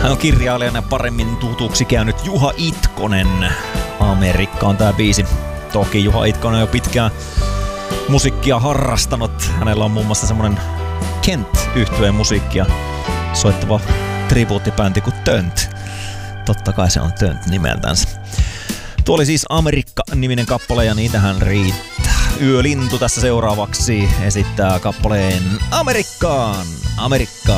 Hän on kirjailijana paremmin tutuksi käynyt Juha Itkonen. Amerikka on tää biisi. Toki Juha Itkonen on jo pitkään musiikkia harrastanut. Hänellä on muun muassa semmonen Kent-yhtyeen musiikkia soittava tribuuttibändi kuin Tönt. Totta kai se on Tönt nimeltänsä. Tuo oli siis Amerikka-niminen kappale ja niitähän riittää. Yölintu tässä seuraavaksi esittää kappaleen Amerikkaan.